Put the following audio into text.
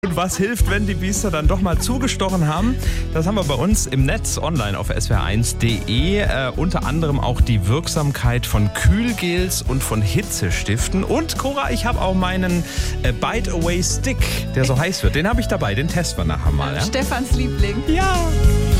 Und was hilft, wenn die Biester dann doch mal zugestochen haben? Das haben wir bei uns im Netz online auf swr1.de. Unter anderem auch die Wirksamkeit von Kühlgels und von Hitzestiften. Und Cora, ich habe auch meinen Bite Away Stick, der so heiß wird. Den habe ich dabei, den testen wir nachher mal. Ja? Stefans Liebling. Ja.